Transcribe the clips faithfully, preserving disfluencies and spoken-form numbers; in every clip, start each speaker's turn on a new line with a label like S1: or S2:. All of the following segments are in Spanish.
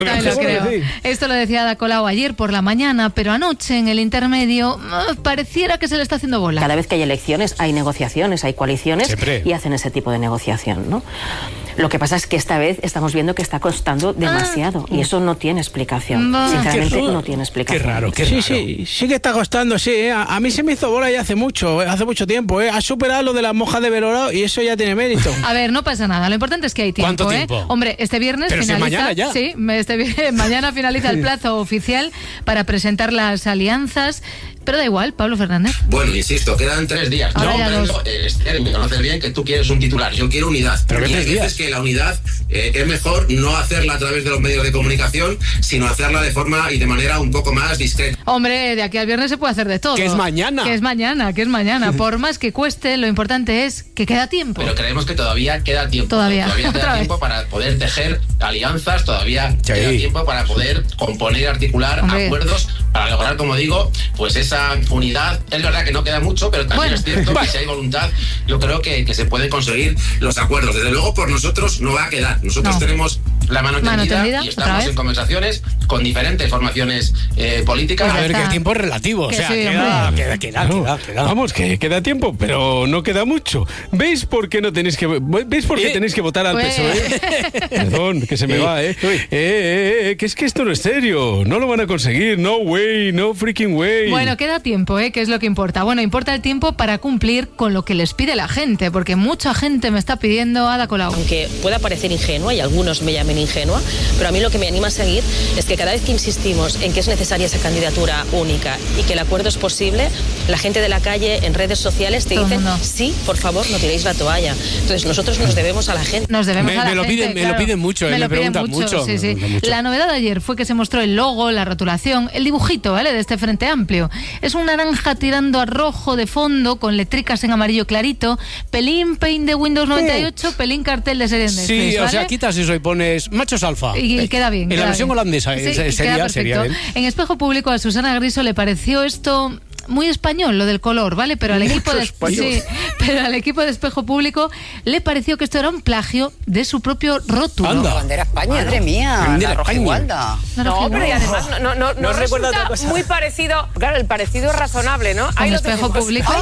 S1: Lo creo. Esto lo decía Ada Colau ayer por la mañana, pero anoche en el intermedio pareciera que se le está haciendo bola.
S2: Cada vez que hay elecciones hay negociaciones, hay coaliciones
S3: Siempre.
S2: y hacen ese tipo de negociación, ¿no? Lo que pasa es que esta vez estamos viendo que está costando demasiado ah. y eso no tiene explicación.
S1: Bah.
S2: Sinceramente
S3: Qué
S2: no tiene explicación.
S3: Qué raro, qué
S4: Sí,
S3: raro.
S4: sí, sí que está costando, sí. ¿eh? A, a mí se me hizo bola ya hace mucho, ¿eh? hace mucho tiempo. ¿eh? Ha superado lo de las mojas de Belorado y eso ya tiene mérito.
S1: A ver, no pasa nada. Lo importante es que hay tiempo.
S3: ¿Cuánto
S1: ¿eh?
S3: tiempo?
S1: Hombre, este viernes
S3: Pero
S1: finaliza.
S3: si mañana ya.
S1: Sí, este, mañana finaliza el plazo oficial para presentar las alianzas. Pero da igual, Pablo Fernández.
S5: Bueno, insisto, quedan tres días.
S1: Ahora
S5: Yo
S1: ya
S5: comprendo,
S1: dos.
S5: eh, Esther, me conoces bien que tú quieres un titular. Yo quiero unidad.
S3: Pero
S5: y
S3: qué
S5: hay
S3: tres
S5: veces
S3: días.
S5: que la unidad eh, es mejor no hacerla a través de los medios de comunicación, sino hacerla de forma y de manera un poco más discreta.
S1: Hombre, de aquí al viernes se puede hacer de todo.
S3: Que es mañana.
S1: Que es mañana, que es mañana. Por más que cueste, lo importante es que queda tiempo.
S5: Pero creemos que todavía queda tiempo.
S1: Todavía.
S5: Todavía
S1: Otra
S5: queda
S1: vez.
S5: tiempo para poder tejer alianzas, todavía
S3: Sí.
S5: queda tiempo para poder componer y articular
S1: Hombre.
S5: acuerdos para lograr, como digo, pues esa unidad. Es verdad que no queda mucho, pero también
S1: Bueno.
S5: es cierto que si hay voluntad, yo creo que, que se pueden conseguir los acuerdos. Desde luego, por nosotros no va a quedar. Nosotros
S1: No.
S5: tenemos la mano
S1: Mano
S5: tendida,
S1: tendida,
S5: y
S1: otra
S5: estamos
S1: vez.
S5: en conversaciones con diferentes formaciones eh, políticas.
S1: Pues
S3: A
S1: ya
S3: ver,
S1: está.
S3: que el tiempo es relativo.
S1: Que
S3: o sea,
S1: sí,
S3: queda,
S1: hombre.
S3: queda, queda,
S4: No,
S3: queda, queda.
S4: Vamos, que queda tiempo, pero no queda mucho. ¿Veis por qué no tenéis que ¿Veis por qué
S3: Eh,
S4: tenéis que votar al
S1: pues.
S4: P S O E? Perdón, que se me
S3: Eh,
S4: va, ¿eh?
S3: uy.
S4: Eh, eh, eh, que es que esto no es serio. No lo van a conseguir. No way, no freaking way.
S1: Bueno, queda tiempo, ¿eh? Que es lo que importa. Bueno, importa el tiempo para cumplir con lo que les pide la gente, porque mucha gente me está pidiendo Ada Colau.
S6: Aunque pueda parecer ingenua y algunos me llamen ingenua, pero a mí lo que me anima a seguir es que cada vez que insistimos en que es necesaria esa candidatura única y que el acuerdo es posible, la gente de la calle en redes sociales te
S1: Todo el
S6: dicen,
S1: mundo.
S6: sí, por favor, no tiréis la toalla. Entonces nosotros nos debemos a la gente.
S1: Nos debemos
S3: Me-
S1: a la
S3: me lo
S1: gente,
S3: piden- me lo
S1: claro.
S3: piden mucho, eh,
S1: me
S3: me
S1: lo piden
S3: preguntan mucho,
S1: sí,
S3: me
S1: sí.
S3: preguntan mucho.
S1: La novedad de ayer fue que se mostró el logo, la rotulación, el dibujito, ¿vale? De este Frente Amplio. Es un naranja tirando a rojo de fondo con letricas en amarillo clarito, pelín paint de Windows noventa y ocho, pelín cartel de serie de
S3: Sí,
S1: Netflix,
S3: o sea,
S1: ¿vale?
S3: quitas eso y pones machos alfa.
S1: Y, y queda bien.
S3: En
S1: queda
S3: la versión
S1: bien.
S3: holandesa
S1: Sí,
S3: eh,
S1: y queda
S3: sería, sería
S1: perfecto.
S3: bien.
S1: En Espejo Público a Susana Griso le pareció esto muy español, lo del color, ¿vale? Pero al equipo de sí, pero al equipo de Espejo Público le pareció que esto era un plagio de su propio rótulo.
S3: Anda.
S7: Bandera España, madre mía,
S3: Bandera
S7: la
S3: España.
S7: rojigualda.
S1: La
S8: No,
S1: rojigualda.
S8: pero y además no, no, no, no
S7: os recuerda otra
S8: resulta
S7: cosa.
S8: muy parecido. Claro, el parecido es razonable, ¿no?
S1: Con
S8: Ahí lo
S1: Espejo
S8: tenemos.
S1: Público.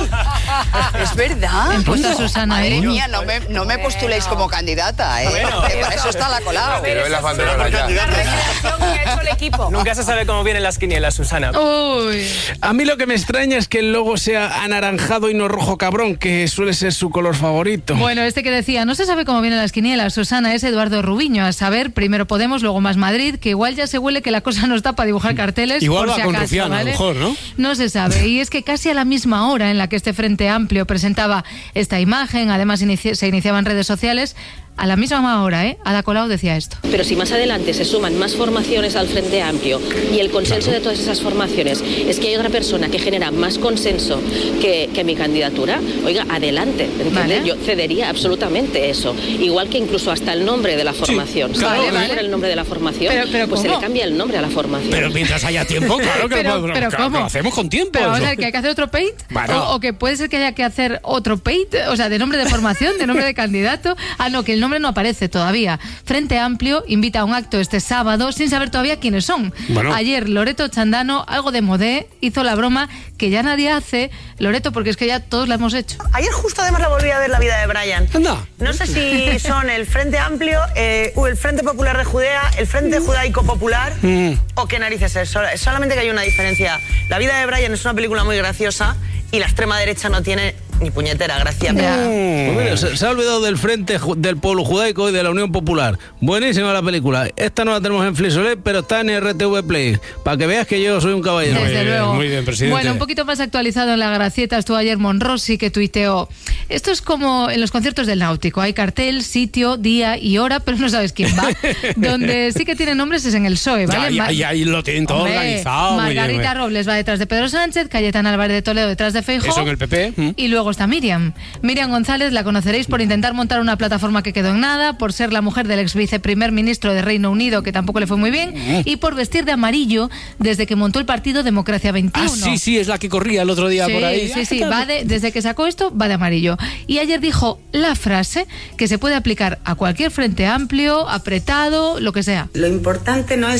S7: Es verdad.
S1: Han puesto a Susana
S7: Madre
S1: ahí.
S7: mía, no me, no me postuléis como candidata, ¿eh?
S8: Bueno,
S7: que para eso está la Colau.
S8: Pero
S5: en la
S8: eso es
S5: bandera
S8: una
S5: ya.
S8: revelación que ha hecho el equipo.
S9: Nunca se sabe cómo vienen las quinielas, Susana.
S1: Uy.
S4: A mí lo que me extraña es que el logo sea anaranjado y no rojo cabrón, que suele ser su color favorito.
S1: Bueno, este que decía, no se sabe cómo vienen las quinielas, Susana, es Eduardo Rubiño, a saber, primero Podemos, luego Más Madrid, que igual ya se huele que la cosa no está para dibujar carteles.
S3: Igual
S1: por
S3: va
S1: si
S3: con
S1: acaso,
S3: Rufián, a lo
S1: ¿vale?
S3: mejor, ¿no?
S1: No se sabe, y es que casi a la misma hora en la que este Frente Amplio presentaba esta imagen, además inici- se iniciaba en redes sociales, a la misma hora, ¿eh? Ada Colau decía esto.
S6: Pero si más adelante se suman más formaciones al Frente Amplio y el consenso de todas esas formaciones es que hay otra persona que genera más consenso que, que mi candidatura, oiga, adelante, ¿entiendes?
S1: Vale.
S6: Yo cedería absolutamente eso. Igual que incluso hasta el nombre de la formación. Si
S1: claro,
S6: vale,
S1: vale.
S6: por el nombre de la formación,
S1: Pero- pero
S6: pues se
S1: ¿cómo?
S6: le cambia el nombre a la formación.
S3: Pero mientras haya tiempo, claro que
S1: Pero-
S3: lo,
S1: pero
S3: que
S1: ¿cómo?
S3: lo hacemos con tiempo.
S1: Pero vamos
S3: eso.
S1: a ver, que hay que hacer otro paint,
S3: Bueno.
S1: o, o que puede ser que haya que hacer otro paint, o sea, de nombre de formación, de nombre de candidato. Ah, no, que el nombre no aparece todavía. Frente Amplio invita a un acto este sábado sin saber todavía quiénes son.
S3: Bueno.
S1: Ayer Loreto Chandano, algo de modé, hizo la broma que ya nadie hace, Loreto, porque es que ya todos la hemos hecho.
S10: Ayer justo además la volví a ver la vida de Brian.
S3: Anda.
S10: No sé si son el Frente Amplio, eh, o el Frente Popular de Judea, el Frente Judaico Popular, o qué narices es. Sol- Solamente que hay una diferencia. La vida de Brian es una película muy graciosa y la extrema derecha no tiene ni puñetera gracia.
S1: Ya.
S4: Pues mira, se, se ha olvidado del Frente Ju- del Pueblo Judaico y de la Unión Popular. Buenísima la película. Esta no la tenemos en Flisolet, pero está en R T V Play. Para que veas que yo soy un caballero.
S1: Desde
S3: bien,
S1: luego.
S3: muy bien, presidente.
S1: Bueno, un poquito más actualizado en la Gracieta estuvo ayer Monrosi, que tuiteó. Esto es como en los conciertos del Náutico. Hay cartel, sitio, día y hora, pero no sabes quién va. Donde sí que tiene nombres es en el P S O E, ¿vale?
S3: Ya,
S1: Ma-
S3: ya, ya lo tienen todo
S1: Hombre,
S3: organizado. muy bien,
S1: Margarita
S3: muy bien.
S1: Robles va detrás de Pedro Sánchez, Cayetana Álvarez de Toledo detrás de Feijóo.
S3: Eso en el P P. ¿m?
S1: Y luego luego está Miriam. Miriam González la conoceréis por intentar montar una plataforma que quedó en nada, por ser la mujer del ex viceprimer ministro de Reino Unido, que tampoco le fue muy bien, y por vestir de amarillo desde que montó el partido Democracia veintiuno.
S3: Ah, sí, sí, es la que corría el otro día
S1: Sí,
S3: por ahí.
S1: sí, sí, va de, desde que sacó esto va de amarillo. Y ayer dijo la frase que se puede aplicar a cualquier frente amplio, apretado, lo que sea.
S11: Lo importante no es